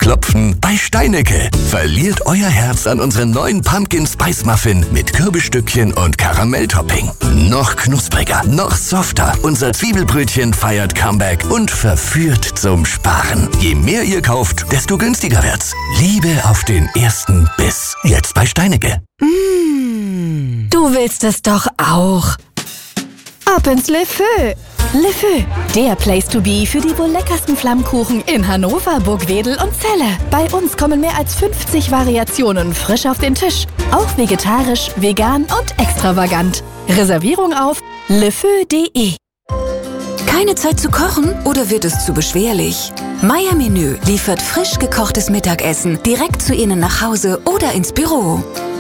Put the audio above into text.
Herzklopfen bei Steinecke. Verliert euer Herz an unseren neuen Pumpkin Spice Muffin mit Kürbisstückchen und Karamelltopping. Noch knuspriger, noch softer. Unser Zwiebelbrötchen feiert Comeback und verführt zum Sparen. Je mehr ihr kauft, desto günstiger wird's. Liebe auf den ersten Biss. Jetzt bei Steinecke. Du willst es doch auch. Ab ins Le Feu. Le Feu, der Place to be für die wohl leckersten Flammkuchen in Hannover, Burgwedel und Celle. Bei uns kommen mehr als 50 Variationen frisch auf den Tisch. Auch vegetarisch, vegan und extravagant. Reservierung auf lefeu.de. Keine Zeit zu kochen oder wird es zu beschwerlich? Meier Menü liefert frisch gekochtes Mittagessen direkt zu Ihnen nach Hause oder ins Büro.